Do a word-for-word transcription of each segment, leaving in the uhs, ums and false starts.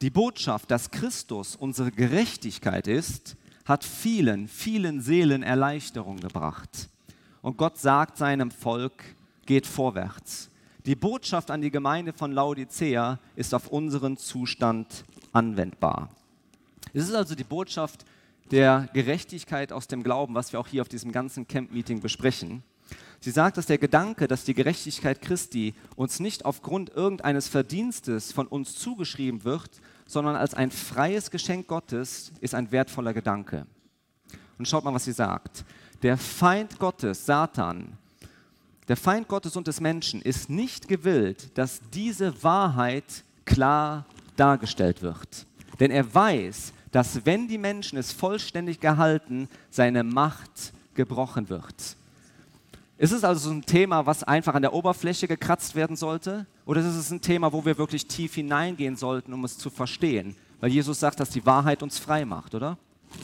Die Botschaft, dass Christus unsere Gerechtigkeit ist, hat vielen, vielen Seelen Erleichterung gebracht. Und Gott sagt seinem Volk, geht vorwärts. Die Botschaft an die Gemeinde von Laodicea ist auf unseren Zustand anwendbar. Es ist also die Botschaft der Gerechtigkeit aus dem Glauben, was wir auch hier auf diesem ganzen Camp-Meeting besprechen. Sie sagt, dass der Gedanke, dass die Gerechtigkeit Christi uns nicht aufgrund irgendeines Verdienstes von uns zugeschrieben wird, sondern als ein freies Geschenk Gottes, ist ein wertvoller Gedanke. Und schaut mal, was sie sagt. Der Feind Gottes, Satan, der Feind Gottes und des Menschen ist nicht gewillt, dass diese Wahrheit klar dargestellt wird. Denn er weiß, dass wenn die Menschen es vollständig gehalten, seine Macht gebrochen wird. Ist es also so ein Thema, was einfach an der Oberfläche gekratzt werden sollte? Oder ist es ein Thema, wo wir wirklich tief hineingehen sollten, um es zu verstehen? Weil Jesus sagt, dass die Wahrheit uns frei macht, oder?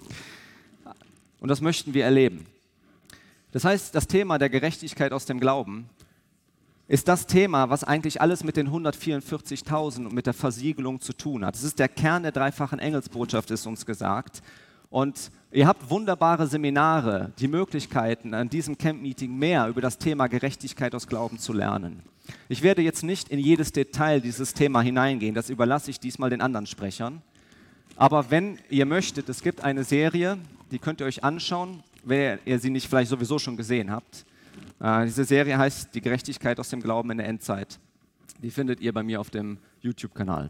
Und das möchten wir erleben. Das heißt, das Thema der Gerechtigkeit aus dem Glauben ist das Thema, was eigentlich alles mit den hundertvierundvierzigtausend und mit der Versiegelung zu tun hat. Es ist der Kern der dreifachen Engelsbotschaft, ist uns gesagt. Und ihr habt wunderbare Seminare, die Möglichkeiten, an diesem Camp-Meeting mehr über das Thema Gerechtigkeit aus Glauben zu lernen. Ich werde jetzt nicht in jedes Detail dieses Thema hineingehen, das überlasse ich diesmal den anderen Sprechern. Aber wenn ihr möchtet, es gibt eine Serie, die könnt ihr euch anschauen, wenn ihr sie nicht vielleicht sowieso schon gesehen habt. Äh, diese Serie heißt Die Gerechtigkeit aus dem Glauben in der Endzeit. Die findet ihr bei mir auf dem YouTube-Kanal.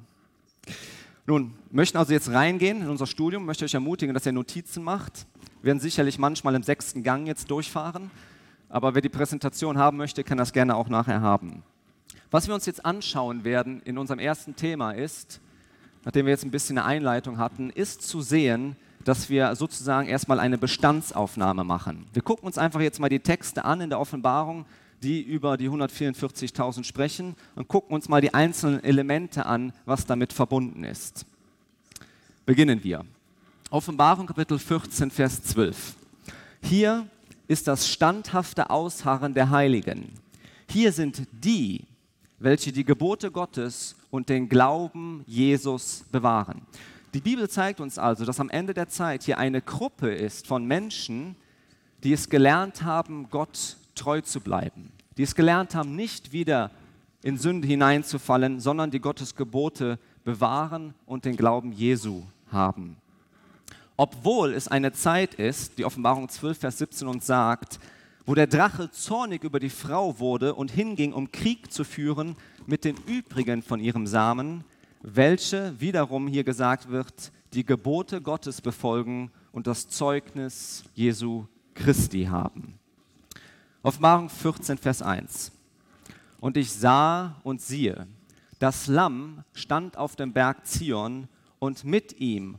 Nun, wir möchten also jetzt reingehen in unser Studium, möchte euch ermutigen, dass ihr Notizen macht. Wir werden sicherlich manchmal im sechsten Gang jetzt durchfahren, aber wer die Präsentation haben möchte, kann das gerne auch nachher haben. Was wir uns jetzt anschauen werden in unserem ersten Thema ist, nachdem wir jetzt ein bisschen eine Einleitung hatten, ist zu sehen, dass wir sozusagen erstmal eine Bestandsaufnahme machen. Wir gucken uns einfach jetzt mal die Texte an in der Offenbarung, die über die hundertvierundvierzigtausend sprechen und gucken uns mal die einzelnen Elemente an, was damit verbunden ist. Beginnen wir. Offenbarung Kapitel vierzehn, Vers zwölf. Hier ist das standhafte Ausharren der Heiligen. Hier sind die, welche die Gebote Gottes und den Glauben Jesus bewahren. Die Bibel zeigt uns also, dass am Ende der Zeit hier eine Gruppe ist von Menschen, die es gelernt haben, Gott treu zu bleiben, die es gelernt haben, nicht wieder in Sünde hineinzufallen, sondern die Gottes Gebote bewahren und den Glauben Jesu haben. Obwohl es eine Zeit ist, die Offenbarung zwölf, Vers siebzehn uns sagt, wo der Drache zornig über die Frau wurde und hinging, um Krieg zu führen mit den übrigen von ihrem Samen, welche, wiederum hier gesagt wird, die Gebote Gottes befolgen und das Zeugnis Jesu Christi haben. Offenbarung vierzehn, Vers eins. Und ich sah und siehe, das Lamm stand auf dem Berg Zion und mit ihm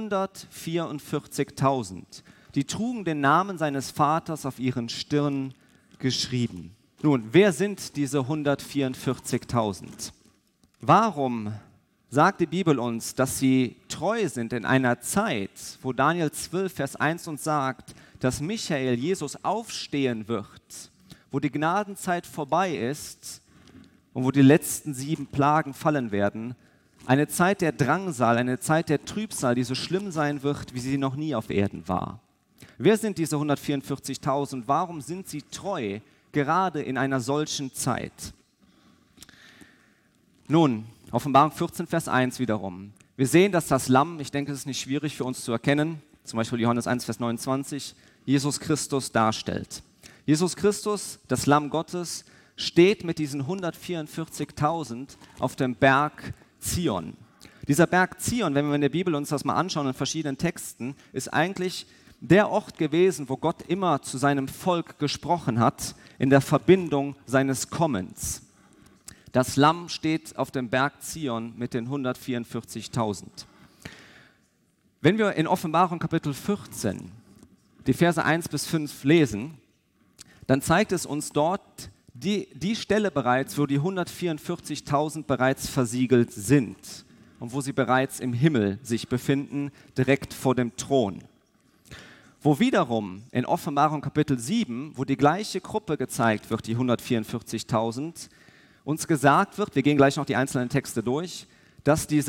hundertvierundvierzigtausend. Die trugen den Namen seines Vaters auf ihren Stirn geschrieben. Nun, wer sind diese hundertvierundvierzigtausend? Warum sagt die Bibel uns, dass sie treu sind in einer Zeit, wo Daniel zwölf, Vers eins uns sagt, dass Michael Jesus aufstehen wird, wo die Gnadenzeit vorbei ist und wo die letzten sieben Plagen fallen werden, eine Zeit der Drangsal, eine Zeit der Trübsal, die so schlimm sein wird, wie sie noch nie auf Erden war. Wer sind diese hundertvierundvierzigtausend? Warum sind sie treu, gerade in einer solchen Zeit? Nun, Offenbarung vierzehn, Vers eins wiederum. Wir sehen, dass das Lamm, ich denke, es ist nicht schwierig für uns zu erkennen, zum Beispiel Johannes eins, Vers neunundzwanzig, Jesus Christus darstellt. Jesus Christus, das Lamm Gottes, steht mit diesen hundertvierundvierzigtausend auf dem Berg Zion. Dieser Berg Zion, wenn wir in der Bibel uns das mal anschauen in verschiedenen Texten, ist eigentlich der Ort gewesen, wo Gott immer zu seinem Volk gesprochen hat, in der Verbindung seines Kommens. Das Lamm steht auf dem Berg Zion mit den hundertvierundvierzigtausend. Wenn wir in Offenbarung Kapitel vierzehn die Verse eins bis fünf lesen, dann zeigt es uns dort die, die Stelle bereits, wo die hundertvierundvierzigtausend bereits versiegelt sind und wo sie bereits im Himmel sich befinden, direkt vor dem Thron. Wo wiederum in Offenbarung Kapitel sieben, wo die gleiche Gruppe gezeigt wird, die hundertvierundvierzigtausend, uns gesagt wird, wir gehen gleich noch die einzelnen Texte durch, dass diese